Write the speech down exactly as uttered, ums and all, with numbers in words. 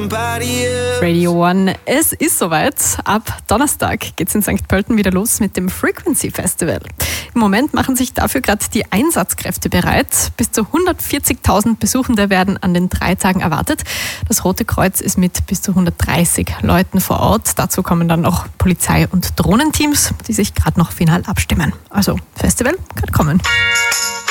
Radio One, es ist soweit. Ab Donnerstag geht es in Sankt Pölten wieder los mit dem Frequency Festival. Im Moment machen sich dafür gerade die Einsatzkräfte bereit. Bis zu hundertvierzigtausend Besuchende werden an den drei Tagen erwartet. Das Rote Kreuz ist mit bis zu hundertdreißig Leuten vor Ort. Dazu kommen dann noch Polizei- und Drohnenteams, die sich gerade noch final abstimmen. Also Festival kann kommen.